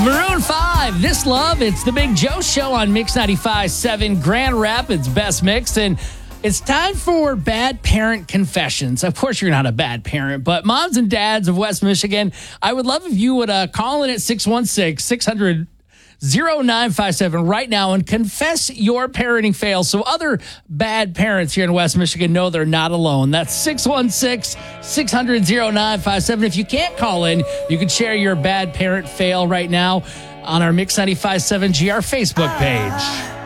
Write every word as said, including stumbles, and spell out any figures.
Maroon five, This Love. It's the Big Joe Show on Mix ninety-five point seven, Grand Rapids Best Mix. And it's time for Bad Parent Confessions. Of course, you're not a bad parent, but moms and dads of West Michigan, I would love if you would uh, call in at six one six, six hundred, oh nine five seven right now and confess your parenting fails so other bad parents here in West Michigan know they're not alone. That's six one six, six hundred, oh nine five seven. If you can't call in, you can share your bad parent fail right now on our Mix ninety-five point seven G R Facebook page.